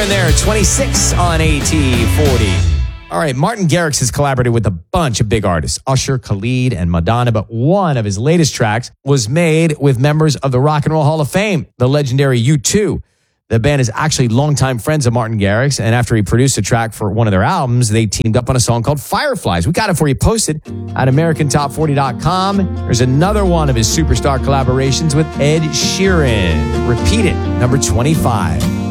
Sheeran there, 26 on AT40. All right, Martin Garrix has collaborated with a bunch of big artists, Usher, Khalid, and Madonna, but one of his latest tracks was made with members of the Rock and Roll Hall of Fame, the legendary U2. The band is actually longtime friends of Martin Garrix, and after he produced a track for one of their albums, they teamed up on a song called Fireflies. We got it for you posted at AmericanTop40.com. There's another one of his superstar collaborations with Ed Sheeran. Repeat it, number 25.